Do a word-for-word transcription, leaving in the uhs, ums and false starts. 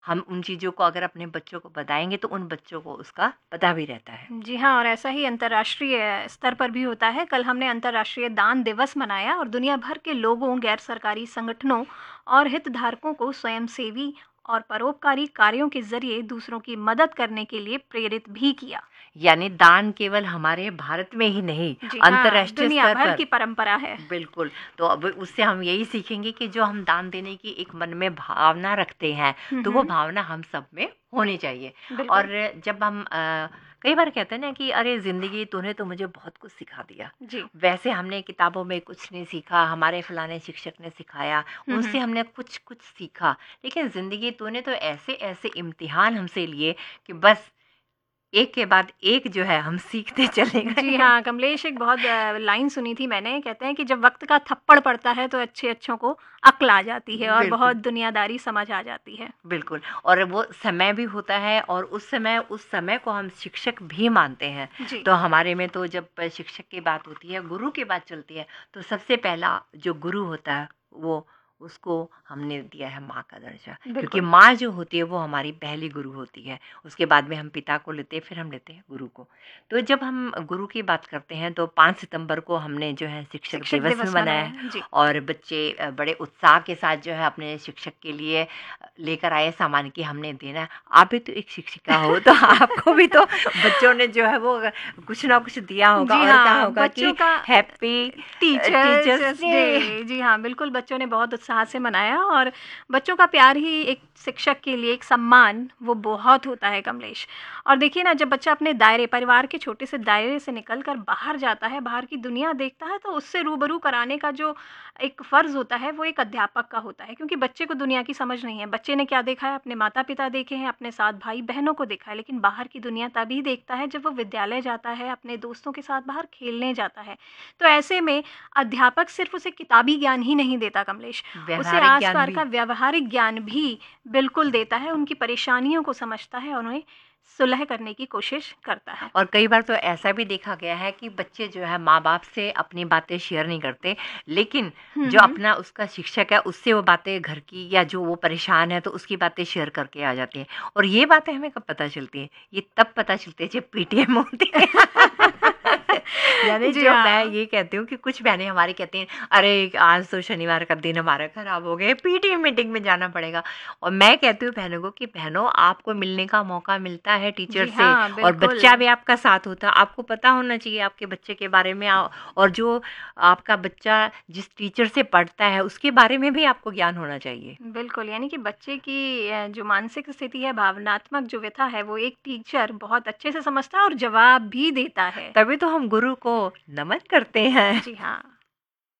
हम उन चीज़ों को अगर अपने बच्चों को बताएंगे तो उन बच्चों को उसका पता भी रहता है। जी हाँ, और ऐसा ही अंतर्राष्ट्रीय स्तर पर भी होता है। कल हमने अंतर्राष्ट्रीय दान दिवस मनाया और दुनिया भर के लोगों, गैर सरकारी संगठनों और हितधारकों को स्वयंसेवी और परोपकारी कार्यों के जरिए दूसरों की मदद करने के लिए प्रेरित भी किया। यानी दान केवल हमारे भारत में ही नहीं, जी हाँ, अंतर्राष्ट्रीय दुनिया स्तर भर पर। की परंपरा है। बिल्कुल। तो अब उससे हम यही सीखेंगे कि जो हम दान देने की एक मन में भावना रखते हैं, हुँ, तो वो हुँ, भावना हम सब में होनी चाहिए। और बिल्कुल। जब हम अ, कई बार कहते हैं ना कि अरे ज़िंदगी तूने तो मुझे बहुत कुछ सिखा दिया। जी। वैसे हमने किताबों में कुछ नहीं सीखा, हमारे फलाने शिक्षक ने सिखाया, हुँ, उनसे हुँ। हमने कुछ-कुछ सीखा। लेकिन ज़िंदगी तूने तो ऐसे-ऐसे इम्तिहान हमसे लिए कि बस एक के बाद एक जो है हम सीखते चले जी गए। हाँ, कमलेश एक बहुत अ, लाइन सुनी थी मैंने, कहते हैं कि जब वक़्त का थप्पड़ पड़ता है तो अच्छे-अच्छों को अक्ल आ जाती है और बहुत बिल्कुल। दुनियादारी समझ आ जाती है। बिल्कुल। और वो समय भी होता है और उस समय उस समय को हम शिक्षक भी मानते हैं। जी। तो हमारे में तो जब शिक्षक की बात होती है, गुरु की बात चलती है, तो सबसे पहला जो गुरु होता है वो उसको हमने दिया है माँ का दर्जा। क्योंकि बिल्कुल। माँ जो होती है वो हमारी पहली गुरु होती है। उसके बाद में हम पिता को लेते हैं, फिर हम लेते हैं गुरु को। तो जब हम गुरु की बात करते हैं तो पाँच सितंबर को हमने जो है शिक्षक शिक्षक दिवस भी दिवस मनाया है। मनाया। जी। और बच्चे अ, बड़े उत्साह के साथ जो है अपने शिक्षक के लिए लेकर आए सामान कि हमने देना है। आप भी तो एक शिक्षिका हो, तो आपको भी तो बच्चों ने जो है वो कुछ ना कुछ दिया होगा जी और कहा हाँ, होगा बच्चों कि का हैप्पी अ, टीचर्स टीचर्स डे। डे। जी हाँ, बिल्कुल बच्चों ने बहुत उत्साह से मनाया और बच्चों का प्यार ही एक शिक्षक के लिए एक सम्मान वो बहुत होता है कमलेश। और देखिए ना, जब बच्चा अपने दायरे परिवार के छोटे से दायरे से निकल कर बाहर जाता है, बाहर की दुनिया देखता है, तो उससे रूबरू कराने का जो एक फ़र्ज़ होता है वो एक अध्यापक का होता है, क्योंकि बच्चे को दुनिया की समझ नहीं है। बच्चे ने क्या देखा है, अपने माता-पिता देखे हैं, अपने साथ भाई-बहनों को देखा है, लेकिन बाहर की दुनिया तभी देखता है जब वो विद्यालय जाता है, अपने दोस्तों के साथ बाहर खेलने जाता है। तो ऐसे में अध्यापक सिर्फ़ उसे किताबी ज्ञान ही नहीं देता कमलेश, उसे व्यावहारिक ज्ञान आस-पास भी। का व्यावहारिक ज्ञान भी बिल्कुल देता है, उनकी परेशानियों को समझता है और उन्हें सुलह करने की कोशिश करता है। और कई बार तो ऐसा भी देखा गया है कि बच्चे जो है माँ-बाप से अपनी बातें शेयर नहीं करते, लेकिन हुँ, जो हुँ। अपना उसका शिक्षक है उससे वो बातें घर की या जो वो परेशान है तो उसकी बातें शेयर करके आ जाते हैं। और ये बातें हमें कब पता चलती हैं? ये तब पता चलती है जब पीटीएम होती है। यानी जी जो मैं हाँ। ये कहती हूँ कि कुछ बहनें हमारी कहती हैं, अरे आज तो शनिवार का दिन हमारा खराब हो गया, पीटीएम मीटिंग में जाना पड़ेगा। और मैं कहती हूँ बहनों को कि बहनों, आपको मिलने का मौका मिलता है टीचर जी से हाँ, और बिल्कुल। बच्चा भी आपका साथ होता है। आपको पता होना चाहिए आपके बच्चे के बारे में। आ, और जो आपका बच्चा जिस टीचर से पढ़ता है उसके बारे में भी आपको ज्ञान होना चाहिए। बिल्कुल, यानी कि बच्चे की अ, जो मानसिक स्थिति है, भावनात्मक जो व्यथा है, वो एक टीचर बहुत अच्छे से समझता है और जवाब भी देता है। तभी तो हम गुरु को नमन करते हैं। जी हाँ।